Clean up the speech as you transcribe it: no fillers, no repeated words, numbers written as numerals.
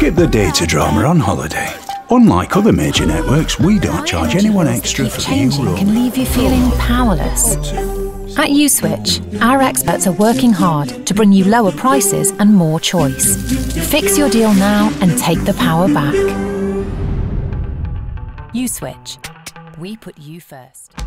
Skip the data drama on holiday. Unlike other major networks, we don't charge anyone extra for the new roaming. Can leave you feeling powerless. At Uswitch, our experts are working hard to bring you lower prices and more choice. Fix your deal now and take the power back. Uswitch. We put you first.